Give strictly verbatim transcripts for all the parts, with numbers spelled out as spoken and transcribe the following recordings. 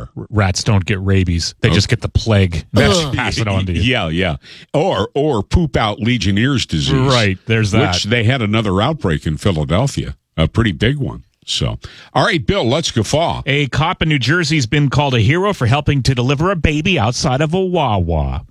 R- rats don't get rabies. They okay. just get the plague. That's pass it on to you. Yeah, yeah. Or or poop out Legionnaire's disease. Right, there's that. Which they had another outbreak in Philadelphia, a pretty big one. So, all right, Bill, let's guffaw. A cop in New Jersey's been called a hero for helping to deliver a baby outside of a Wawa.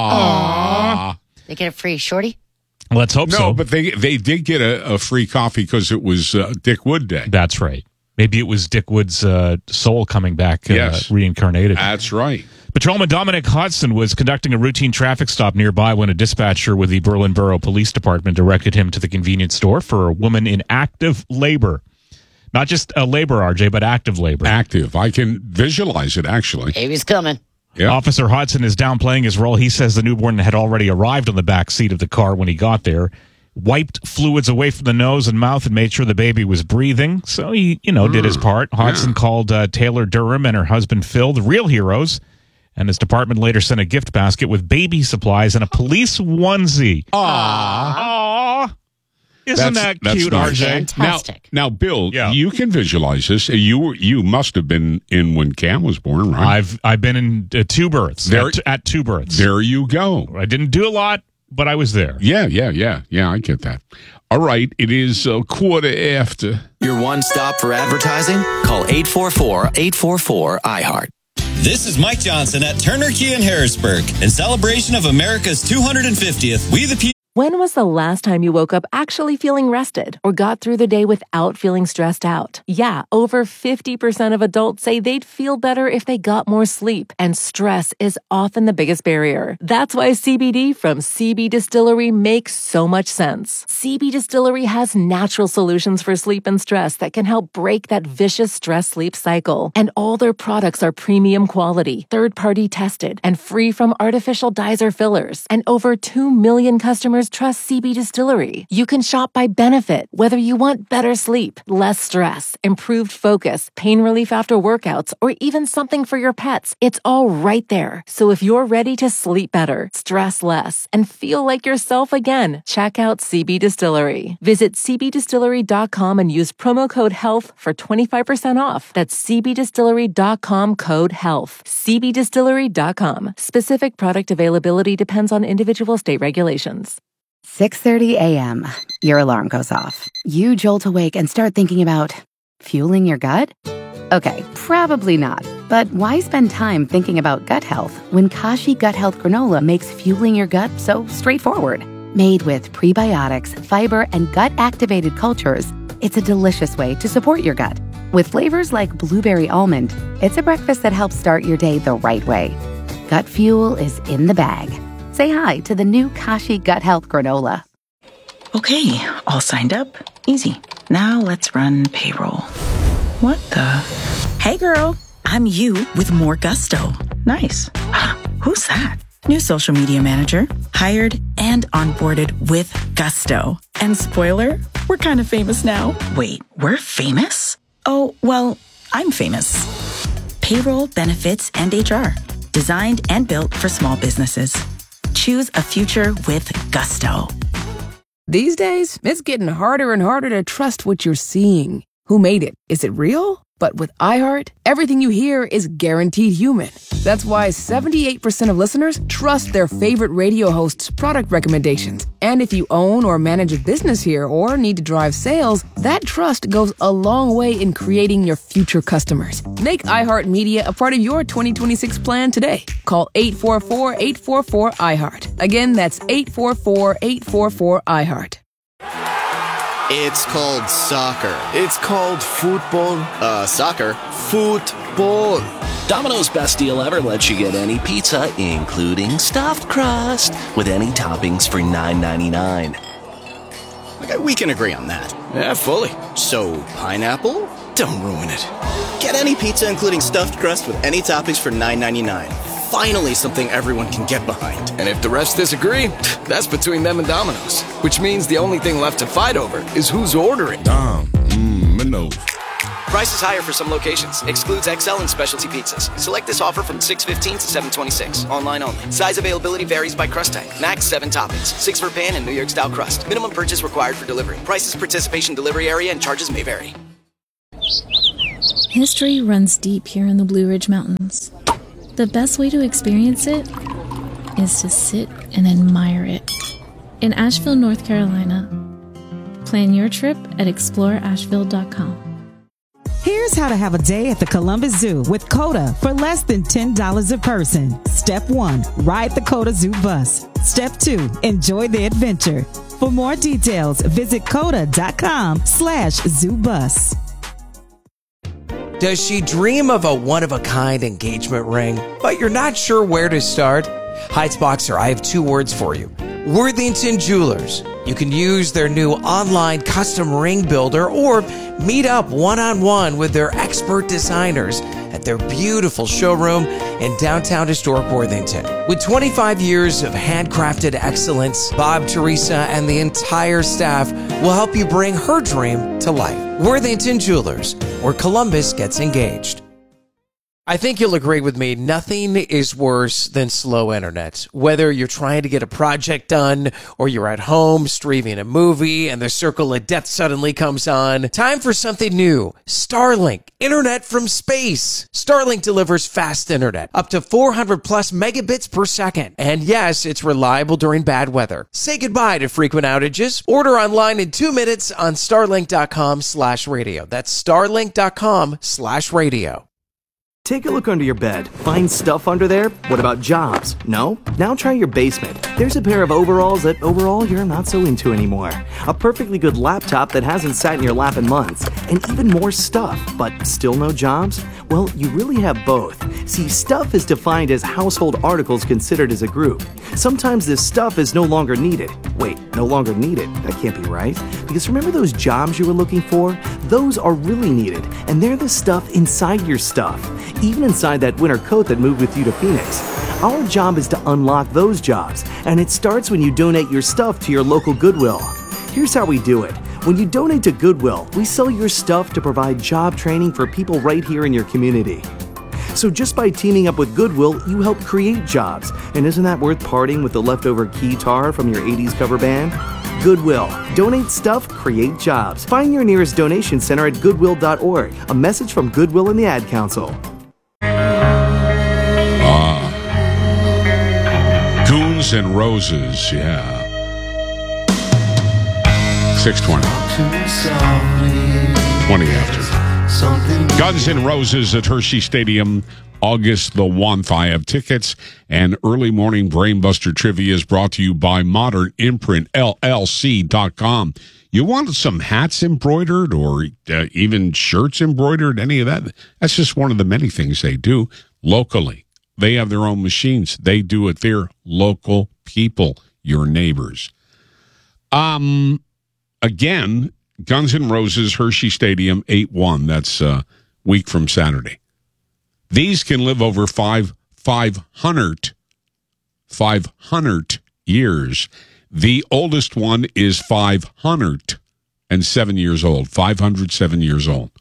Aww. They get a free shorty? Let's hope no, so. No, but they they did get a, a free coffee because it was uh, Dick Wood Day. That's right. Maybe it was Dick Wood's uh, soul coming back, uh, yes. reincarnated. That's right. Patrolman Dominic Hodson was conducting a routine traffic stop nearby when a dispatcher with the Berlin Borough Police Department directed him to the convenience store for a woman in active labor. Not just a labor, R J, but active labor. Active. I can visualize it, actually. Baby's coming. Yep. Officer Hodson is downplaying his role. He says the newborn had already arrived on the back seat of the car when he got there, wiped fluids away from the nose and mouth, and made sure the baby was breathing. So he, you know, mm. did his part. Hodson yeah. called uh, Taylor Durham and her husband Phil the real heroes, and his department later sent a gift basket with baby supplies and a police onesie. Aww. Aww. Isn't that's, that cute, nice. R J? Fantastic. Now, now Bill, yeah. you can visualize this. You you must have been in when Cam was born, right? I've I've been in uh, two births. There, at, at two births. There you go. I didn't do a lot, but I was there. Yeah, yeah, yeah, yeah. I get that. All right, it is a quarter after. Your one stop for advertising? Call eight four four, eight four four, I heart. This is Mike Johnson at Turner Kia in Harrisburg. In celebration of America's two hundred fiftieth, we the people. When was the last time you woke up actually feeling rested or got through the day without feeling stressed out? Yeah, over fifty percent of adults say they'd feel better if they got more sleep, and stress is often the biggest barrier. That's why C B D from C B Distillery makes so much sense. C B Distillery has natural solutions for sleep and stress that can help break that vicious stress-sleep cycle. And all their products are premium quality, third-party tested, and free from artificial dyes or fillers. And over two million customers trust C B Distillery. You can shop by benefit, whether you want better sleep, less stress, improved focus, pain relief after workouts, or even something for your pets. It's all right there. So if you're ready to sleep better, stress less, and feel like yourself again, check out C B Distillery. Visit c b distillery dot com and use promo code HEALTH for twenty-five percent off. That's c b distillery dot com code HEALTH. c b distillery dot com. Specific product availability depends on individual state regulations. six thirty a.m. Your alarm goes off. You jolt awake and start thinking about fueling your gut? Okay, probably not. But why spend time thinking about gut health when Kashi Gut Health Granola makes fueling your gut so straightforward? Made with prebiotics, fiber, and gut-activated cultures, it's a delicious way to support your gut. With flavors like blueberry almond, it's a breakfast that helps start your day the right way. Gut fuel is in the bag. Say hi to the new Kashi Gut Health Granola. Okay, all signed up. Easy. Now let's run payroll. What the? Hey girl, I'm you with more gusto. Nice. Who's that? New social media manager. Hired and onboarded with gusto. And spoiler, we're kind of famous now. Wait, we're famous? Oh, well, I'm famous. Payroll, benefits, and H R. Designed and built for small businesses. Choose a future with gusto. These days, it's getting harder and harder to trust what you're seeing. Who made it? Is it real? But with iHeart, everything you hear is guaranteed human. That's why seventy-eight percent of listeners trust their favorite radio hosts' product recommendations. And if you own or manage a business here or need to drive sales, that trust goes a long way in creating your future customers. Make iHeartMedia a part of your twenty twenty-six plan today. Call eight four four, eight four four, iHeart. Again, that's eight four four, eight four four, iHeart. It's called soccer. It's called football. Uh, soccer. Football. Domino's best deal ever lets you get any pizza, including stuffed crust, with any toppings for nine ninety-nine. Okay, we can agree on that. Yeah, fully. So, pineapple? Don't ruin it. Get any pizza, including stuffed crust, with any toppings for nine ninety-nine. Finally, something everyone can get behind. And if the rest disagree, that's between them and Domino's. Which means the only thing left to fight over is who's ordering. Dom, mmm, Mino's. Price is higher for some locations. Excludes X L and specialty pizzas. Select this offer from six fifteen to seven twenty-six. Online only. Size availability varies by crust type. Max seven toppings. Six for pan and New York style crust. Minimum purchase required for delivery. Prices, participation, delivery area, and charges may vary. History runs deep here in the Blue Ridge Mountains. The best way to experience it is to sit and admire it. In Asheville, North Carolina. Plan your trip at explore asheville dot com. Here's how to have a day at the Columbus Zoo with COTA for less than ten dollars a person. Step one, ride the COTA Zoo bus. Step two, enjoy the adventure. For more details, visit coda.com slash zoo bus. Does she dream of a one-of-a-kind engagement ring, but you're not sure where to start? Heights Boxer, I have two words for you. Worthington Jewelers. You can use their new online custom ring builder or meet up one-on-one with their expert designers at their beautiful showroom in downtown historic Worthington. With twenty-five years of handcrafted excellence, Bob, Teresa, and the entire staff will help you bring her dream to life. Worthington Jewelers, where Columbus gets engaged. I think you'll agree with me, nothing is worse than slow internet. Whether you're trying to get a project done or you're at home streaming a movie and the circle of death suddenly comes on, time for something new. Starlink, internet from space. Starlink delivers fast internet, up to four hundred plus megabits per second. And yes, it's reliable during bad weather. Say goodbye to frequent outages. Order online in two minutes on starlink.com slash radio. That's starlink.com slash radio. Take a look under your bed. Find stuff under there? What about jobs? No? Now try your basement. There's a pair of overalls that overall you're not so into anymore. A perfectly good laptop that hasn't sat in your lap in months. And even more stuff, but still no jobs? Well, you really have both. See, stuff is defined as household articles considered as a group. Sometimes this stuff is no longer needed. Wait, no longer needed? That can't be right. Because remember those jobs you were looking for? Those are really needed, and they're the stuff inside your stuff. Even inside that winter coat that moved with you to Phoenix. Our job is to unlock those jobs, and it starts when you donate your stuff to your local Goodwill. Here's how we do it. When you donate to Goodwill, we sell your stuff to provide job training for people right here in your community. So just by teaming up with Goodwill, you help create jobs. And isn't that worth parting with the leftover keytar from your eighties cover band? Goodwill. Donate stuff, create jobs. Find your nearest donation center at goodwill dot org. A message from Goodwill and the Ad Council. Ah. Goons and Roses, yeah. six twenty. twenty after. Guns N' Roses at Hershey Stadium, August the first. I have tickets, and early morning Brainbuster Trivia is brought to you by Modern Imprint L L C dot com. You want some hats embroidered or uh, even shirts embroidered, any of that? That's just one of the many things they do locally. They have their own machines. They do it. They're local people, your neighbors. Um, again, Guns N' Roses, Hershey Stadium, eight one. That's a week from Saturday. These can live over five, five hundred, five hundred years. The oldest one is five hundred seven years old. five hundred seven years old.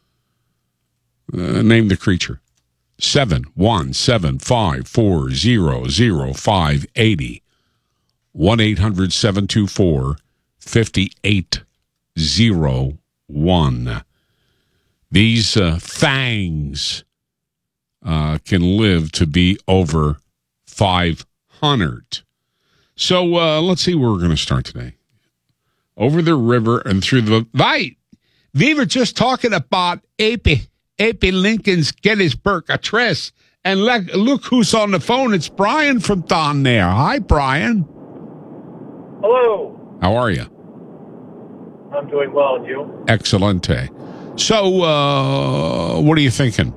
Uh, name the creature. seven one seven five four zero zero five eight zero. one eight hundred seven two four five eight zero one. These uh, fangs uh, can live to be over five hundred. So uh, let's see where we're going to start today. Over the river and through the... Right! We were just talking about A P, A P Lincoln's Gettysburg Address. And look, look who's on the phone. It's Brian from down there. Hi, Brian. Hello. How are you? I'm doing well, and you? Excellente. So, uh, what are you thinking?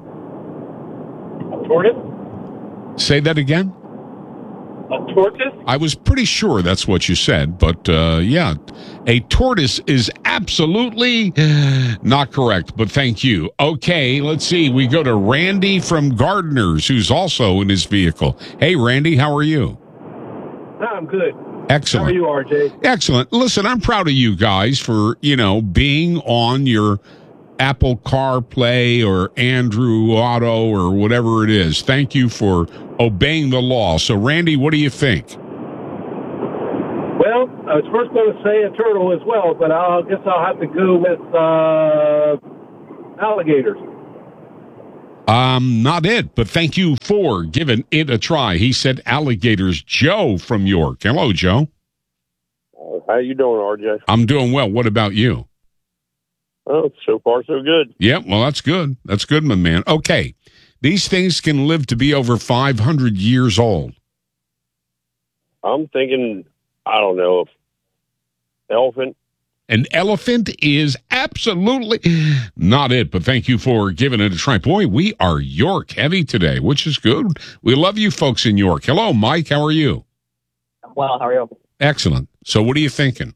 A tortoise? Say that again? A tortoise? I was pretty sure that's what you said, but uh, yeah, a tortoise is absolutely not correct, but thank you. Okay, let's see. We go to Randy from Gardeners, who's also in his vehicle. Hey, Randy, how are you? I'm good. Excellent. How are you, R J? Excellent. Listen, I'm proud of you guys for, you know, being on your Apple CarPlay or Andrew Auto or whatever it is. Thank you for obeying the law. So, Randy, what do you think? Well, I was first going to say a turtle as well, but I guess I'll have to go with uh, alligators. Um, not it, but thank you for giving it a try. He said alligators. Joe from York. Hello, Joe. Uh, how you doing, R J? I'm doing well. What about you? Oh, so far so good. Yeah, well, that's good. That's good, my man. Okay. These things can live to be over five hundred years old. I'm thinking, I don't know, if elephant. An elephant is absolutely not it, but thank you for giving it a try. Boy, we are York heavy today, which is good. We love you folks in York. Hello, Mike. How are you? Well, how are you? Excellent. So what are you thinking?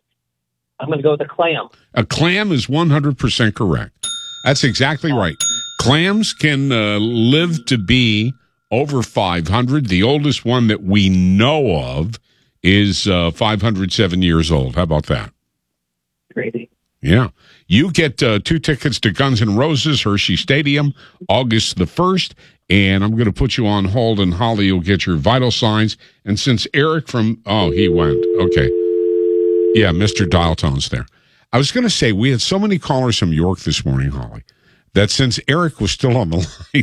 I'm going to go with a clam. A clam is one hundred percent correct. That's exactly right. Clams can uh, live to be over five hundred. The oldest one that we know of is uh, five hundred seven years old. How about that? Crazy. Yeah. You get uh, two tickets to Guns N' Roses, Hershey Stadium, August the first. And I'm going to put you on hold, and Holly will get your vital signs. And since Eric from, oh, he went. Okay. Yeah, Mister Dial Tone's there. I was going to say, we had so many callers from York this morning, Holly, that since Eric was still on the line,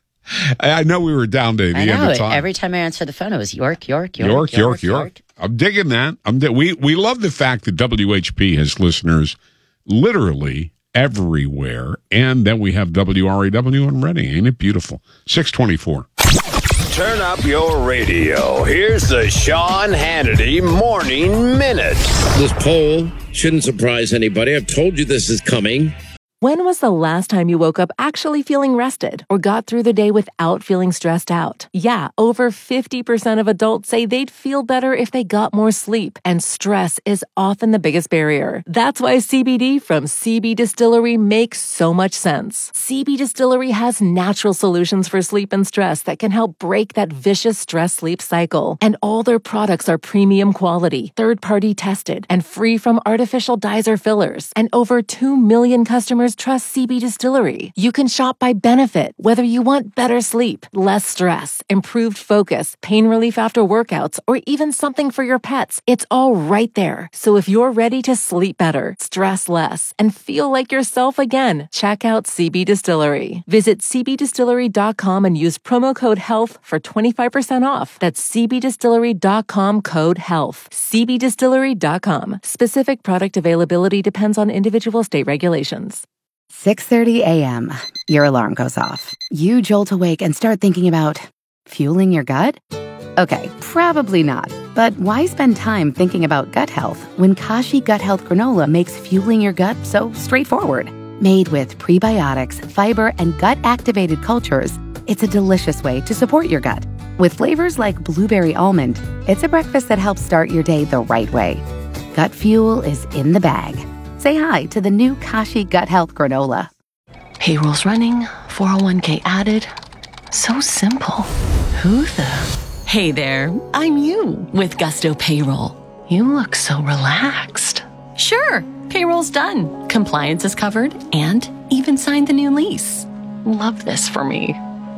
I know we were down to the I know. end of time. Every time I answer the phone, it was York, York, York, York, York, York. York. I'm digging that. I'm di- we we love the fact that W H P has listeners literally everywhere, and that we have W R A W in Reading. Ain't it beautiful? six twenty-four. Turn up your radio. Here's the Sean Hannity Morning Minute. This poll shouldn't surprise anybody. I've told you this is coming. When was the last time you woke up actually feeling rested or got through the day without feeling stressed out? Yeah, over fifty percent of adults say they'd feel better if they got more sleep, and stress is often the biggest barrier. That's why C B D from C B Distillery makes so much sense. C B Distillery has natural solutions for sleep and stress that can help break that vicious stress-sleep cycle. And all their products are premium quality, third-party tested, and free from artificial dyes or fillers. And over two million customers trust C B Distillery. You can shop by benefit, whether you want better sleep, less stress, improved focus, pain relief after workouts, or even something for your pets. It's all right there. So if you're ready to sleep better, stress less, and feel like yourself again, check out C B Distillery. Visit c b distillery dot com and use promo code HEALTH for twenty-five percent off. That's c b distillery dot com code HEALTH. c b distillery dot com. Specific product availability depends on individual state regulations. six thirty a.m. Your alarm goes off. You jolt awake and start thinking about fueling your gut? Okay, probably not. But why spend time thinking about gut health when Kashi Gut Health Granola makes fueling your gut so straightforward? Made with prebiotics, fiber, and gut-activated cultures, it's a delicious way to support your gut. With flavors like blueberry almond, it's a breakfast that helps start your day the right way. Gut fuel is in the bag. Say hi to the new Kashi Gut Health Granola. Payroll's running, four oh one k added. So simple. Who the? Hey there, I'm you with Gusto Payroll. You look so relaxed. Sure, payroll's done. Compliance is covered and even signed the new lease. Love this for me.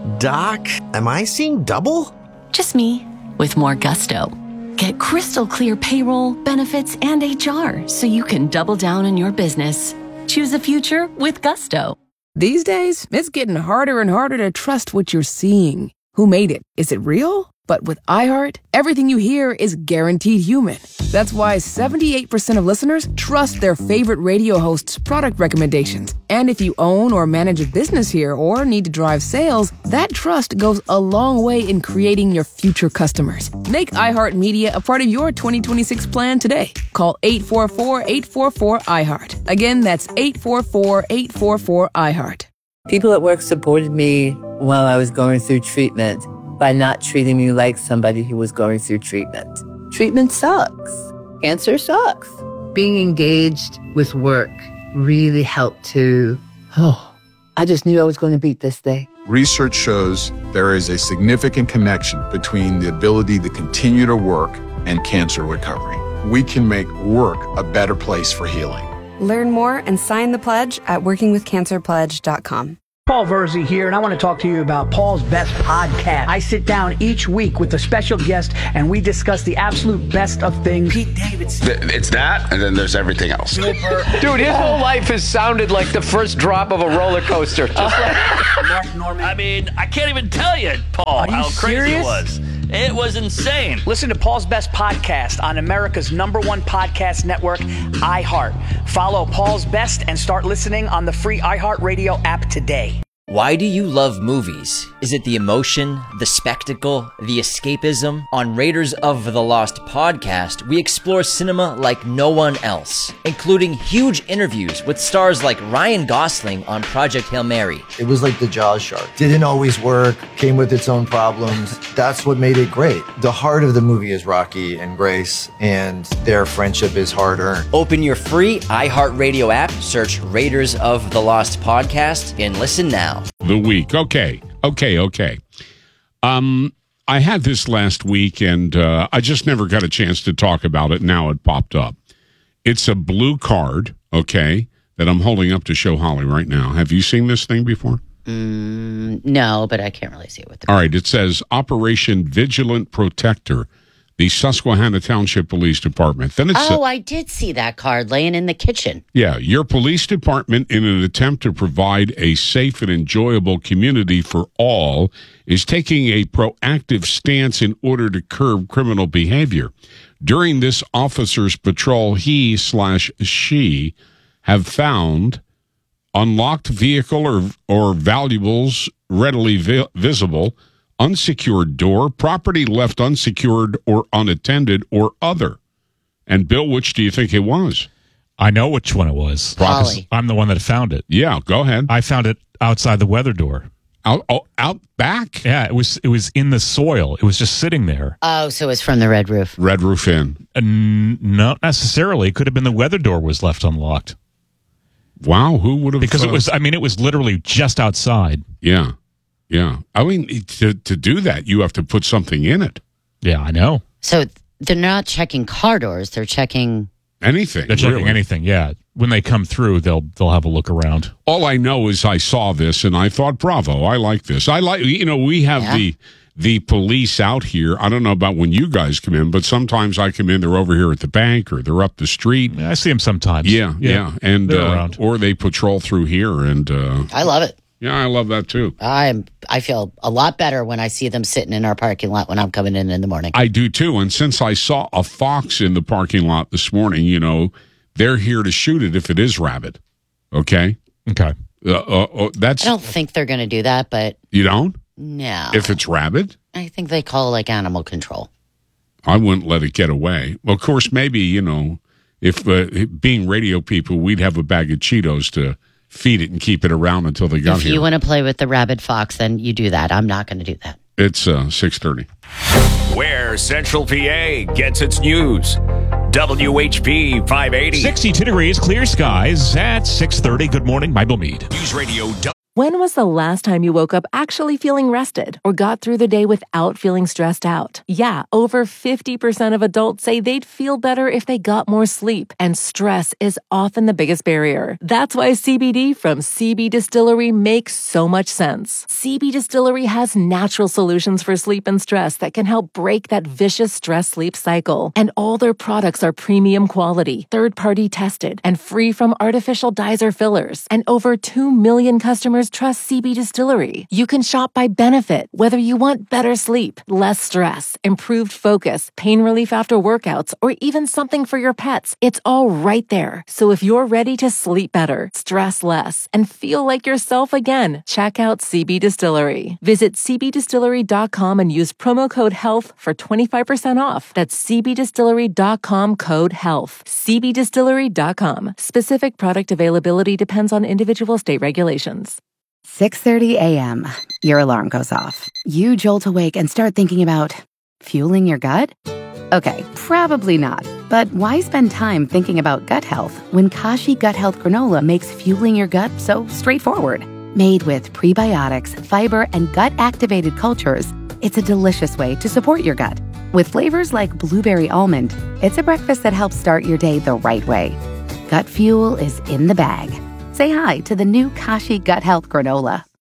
Doc, am I seeing double? Just me with more gusto. Get crystal clear payroll, benefits, and H R so you can double down on your business. Choose a future with Gusto. These days, it's getting harder and harder to trust what you're seeing. Who made it? Is it real? But with iHeart, everything you hear is guaranteed human. That's why seventy-eight percent of listeners trust their favorite radio hosts' product recommendations. And if you own or manage a business here or need to drive sales, that trust goes a long way in creating your future customers. Make iHeartMedia a part of your twenty twenty-six plan today. Call eight four four, eight four four, iHeart. Again, that's eight four four, eight four four, iHeart. People at work supported me while I was going through treatment by not treating me like somebody who was going through treatment. Treatment sucks. Cancer sucks. Being engaged with work really helped to, oh, I just knew I was going to beat this thing. Research shows there is a significant connection between the ability to continue to work and cancer recovery. We can make work a better place for healing. Learn more and sign the pledge at working with cancer pledge dot com. Paul Verzi here, and I want to talk to you about Paul's Best Podcast. I sit down each week with a special guest, and we discuss the absolute best of things. Pete Davidson. It's that, and then there's everything else. Dude, his whole life has sounded like the first drop of a roller coaster. Just like Mark Norman. I mean, I can't even tell you, Paul, Are you how crazy serious? it was. It was insane. Listen to Paul's Best Podcast on America's number one podcast network, iHeart. Follow Paul's Best and start listening on the free iHeartRadio app today. Why do you love movies? Is it the emotion, the spectacle, the escapism? On Raiders of the Lost podcast, we explore cinema like no one else, including huge interviews with stars like Ryan Gosling on Project Hail Mary. It was like the Jaws shark. Didn't always work, came with its own problems. That's what made it great. The heart of the movie is Rocky and Grace, and their friendship is hard-earned. Open your free iHeartRadio app, search Raiders of the Lost podcast, and listen now. The week. Okay. Okay. Okay. Um, I had this last week, and uh, I just never got a chance to talk about it. Now it popped up. It's a blue card, okay, that I'm holding up to show Holly right now. Have you seen this thing before? Mm, no, but I can't really see it with the. All right. It says Operation Vigilant Protector, the Susquehanna Township Police Department. Then it's Oh, I did see that card laying in the kitchen. Yeah, your police department, in an attempt to provide a safe and enjoyable community for all, is taking a proactive stance in order to curb criminal behavior. During this officer's patrol, he slash she have found unlocked vehicle or, or valuables readily vi- visible, unsecured door, property left unsecured or unattended, or other. And Bill, which do you think it was? I know which one it was. Holly. I'm the one that found it. Yeah, go ahead. I found it outside the weather door. Out, oh, out back? Yeah, it was. It was in the soil. It was just sitting there. Oh, so it's from the Red Roof. Red Roof Inn. Uh, n- not necessarily. It could have been the weather door was left unlocked. Wow, who would have? Because uh, it was. I mean, it was literally just outside. Yeah. Yeah. I mean, to, to do that, you have to put something in it. Yeah, I know. So they're not checking car doors; they're checking anything. They're checking really. anything. Yeah, when they come through, they'll they'll have a look around. All I know is I saw this and I thought, bravo! I like this. I like you know we have Yeah. the the police out here. I don't know about when you guys come in, but sometimes I come in. They're over here at the bank or they're up the street. Yeah, I see them sometimes. Yeah, yeah, Yeah, and they're uh, around. or they patrol through here. And uh, I love it. yeah, I love that too. I'm. I feel a lot better when I see them sitting in our parking lot when I'm coming in in the morning. I do too. And since I saw a fox in the parking lot this morning, you know, they're here to shoot it if it is rabid. Okay. Okay. Uh, uh, uh, that's I don't think they're going to do that, but you don't. no. If it's rabid, I think they call it like animal control. I wouldn't let it get away. Well, of course, maybe you know, if uh, being radio people, we'd have a bag of Cheetos to feed it and keep it around until they got If here. you want to play with the rabid fox, then you do that. I'm not going to do that. It's uh, six thirty. Where Central P A gets its news. W H P five eighty. sixty-two degrees, clear skies at six thirty. Good morning, Bible Mead. News Radio. When was the last time you woke up actually feeling rested or got through the day without feeling stressed out? Yeah, over fifty percent of adults say they'd feel better if they got more sleep, and stress is often the biggest barrier. That's why C B D from C B Distillery makes so much sense. C B Distillery has natural solutions for sleep and stress that can help break that vicious stress-sleep cycle. And all their products are premium quality, third-party tested, and free from artificial dyes or fillers. And over two million customers trust C B Distillery. You can shop by benefit, whether you want better sleep, less stress, improved focus, pain relief after workouts, or even something for your pets. It's all right there. So if you're ready to sleep better, stress less, and feel like yourself again, check out C B Distillery. Visit c b distillery dot com and use promo code HEALTH for twenty-five percent off. That's c b distillery dot com code HEALTH. c b distillery dot com. Specific product availability depends on individual state regulations. six thirty a.m. Your alarm goes off. You jolt awake and start thinking about fueling your gut? Okay, probably not. But why spend time thinking about gut health when Kashi Gut Health Granola makes fueling your gut so straightforward? Made with prebiotics, fiber, and gut-activated cultures, it's a delicious way to support your gut. With flavors like blueberry almond, it's a breakfast that helps start your day the right way. Gut fuel is in the bag. Say hi to the new Kashi Gut Health Granola.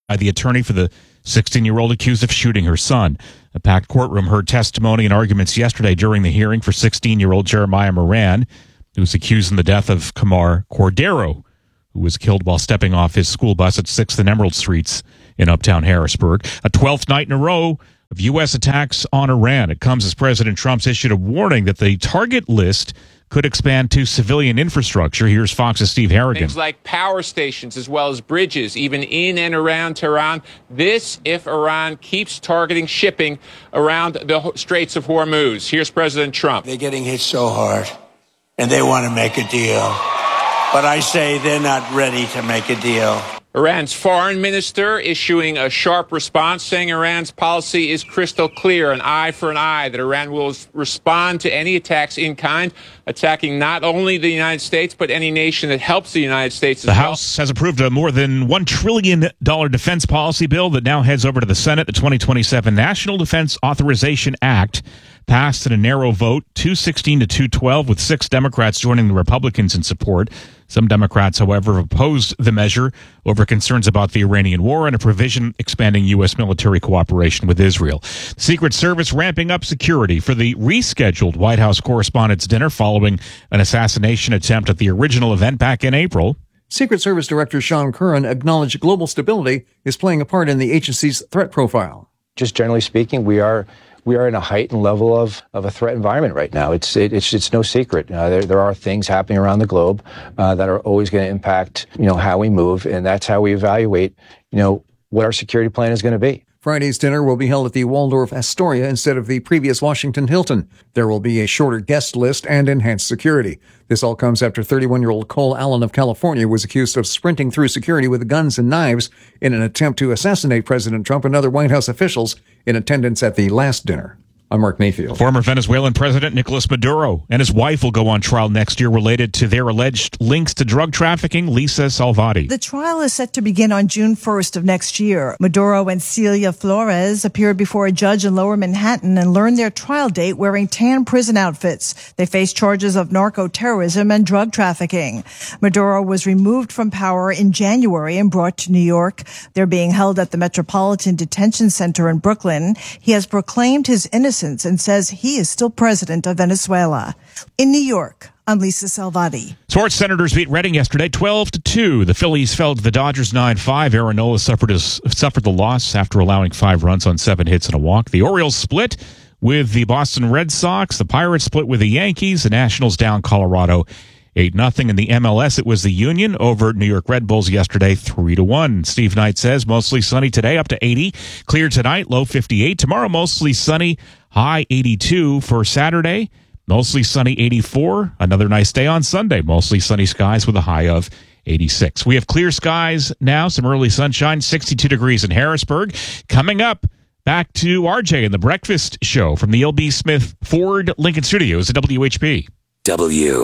by the attorney for the sixteen-year-old accused of shooting her son. A packed courtroom heard testimony and arguments yesterday during the hearing for sixteen-year-old Jeremiah Moran, who was accused in the death of Kamar Cordero, who was killed while stepping off his school bus at sixth and Emerald Streets in uptown Harrisburg. A twelfth night in a row of U S attacks on Iran. It comes as President Trump's issued a warning that the target list could expand to civilian infrastructure. Here's Fox's Steve Harrigan. Things like power stations as well as bridges, even in and around Tehran. This if Iran keeps targeting shipping around the Straits of Hormuz. Here's President Trump. They're getting hit so hard, and they want to make a deal. But I say they're not ready to make a deal. Iran's foreign minister issuing a sharp response, saying Iran's policy is crystal clear, an eye for an eye, that Iran will respond to any attacks in kind, attacking not only the United States, but any nation that helps the United States as the well. The House has approved a more than one trillion dollars defense policy bill that now heads over to the Senate. The twenty twenty-seven National Defense Authorization Act passed in a narrow vote, two sixteen to two twelve, with six Democrats joining the Republicans in support. Some Democrats, however, have opposed the measure over concerns about the Iranian war and a provision expanding U S military cooperation with Israel. The Secret Service ramping up security for the rescheduled White House Correspondents' Dinner following an assassination attempt at the original event back in April. Secret Service Director Sean Curran acknowledged global stability is playing a part in the agency's threat profile. Just generally speaking, we are we are in a heightened level of, of a threat environment right now. It's it, it's it's no secret. Uh, there there are things happening around the globe uh, that are always going to impact you know how we move, and that's how we evaluate you know what our security plan is going to be. Friday's dinner will be held at the Waldorf Astoria instead of the previous Washington Hilton. There will be a shorter guest list and enhanced security. This all comes after thirty-one-year-old Cole Allen of California was accused of sprinting through security with guns and knives in an attempt to assassinate President Trump and other White House officials in attendance at the last dinner. I'm Mark Mayfield. Former Venezuelan President Nicolas Maduro and his wife will go on trial next year related to their alleged links to drug trafficking. Lisa Salvati. The trial is set to begin on June first of next year. Maduro and Celia Flores appeared before a judge in Lower Manhattan and learned their trial date wearing tan prison outfits. They face charges of narco-terrorism and drug trafficking. Maduro was removed from power in January and brought to New York. They're being held at the Metropolitan Detention Center in Brooklyn. He has proclaimed his innocence and says he is still president of Venezuela. In New York, I'm Lisa Salvati. Sports Senators beat Reading yesterday, twelve to two. The Phillies fell to the Dodgers nine five. Aaron Nola suffered, a, suffered the loss after allowing five runs on seven hits and a walk. The Orioles split with the Boston Red Sox. The Pirates split with the Yankees. The Nationals down Colorado eight nothing. In the M L S, it was the Union over New York Red Bulls yesterday, three to one. Steve Knight says mostly sunny today, up to eighty. Clear tonight, low fifty-eight. Tomorrow, mostly sunny, high eighty-two. For Saturday, mostly sunny, eighty-four. Another nice day on Sunday, mostly sunny skies with a high of eighty-six. We have clear skies now, some early sunshine, sixty-two degrees in Harrisburg. Coming up, back to R J and the Breakfast Show from the L B. Smith Ford Lincoln Studios at W H P. W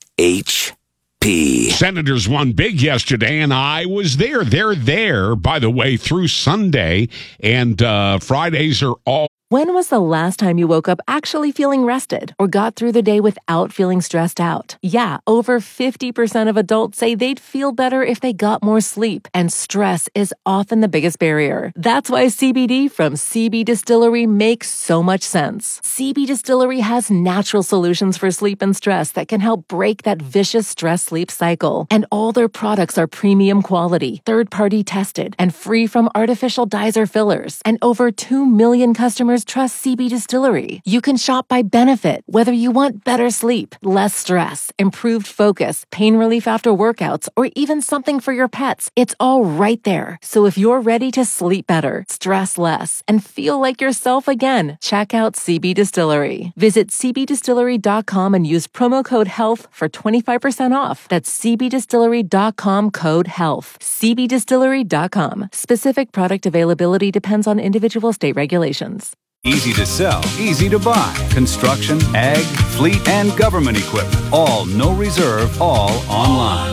H P. Senators won big yesterday, and I was there. They're there, by the way, through Sunday, and uh, Fridays are all. When was the last time you woke up actually feeling rested or got through the day without feeling stressed out? Yeah, over fifty percent of adults say they'd feel better if they got more sleep, and stress is often the biggest barrier. That's why C B D from C B Distillery makes so much sense. C B Distillery has natural solutions for sleep and stress that can help break that vicious stress-sleep cycle. And all their products are premium quality, third-party tested, and free from artificial dyes or fillers. And over two million customers trust C B Distillery. You can shop by benefit, whether you want better sleep, less stress, improved focus, pain relief after workouts, or even something for your pets. It's all right there. So if you're ready to sleep better, stress less, and feel like yourself again, check out C B Distillery. Visit c b distillery dot com and use promo code HEALTH for twenty-five percent off. That's c b distillery dot com code HEALTH. c b distillery dot com. Specific product availability depends on individual state regulations. Easy to sell, easy to buy. Construction, ag, fleet, and government equipment. All no reserve, all online.